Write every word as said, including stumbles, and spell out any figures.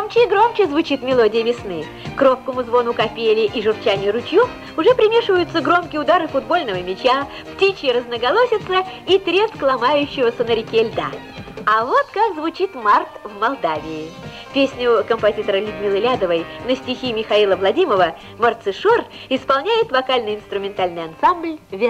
громче и громче звучит мелодия весны. К робкому звону капели и журчанию ручьев уже примешиваются громкие удары футбольного мяча, птичьи разноголосица и треск ломающегося на реке льда. А вот как звучит март в Молдавии. Песню композитора Людмилы Лядовой на стихи Михаила Владимирова «Марцишор» исполняет вокально-инструментальный ансамбль «Вера».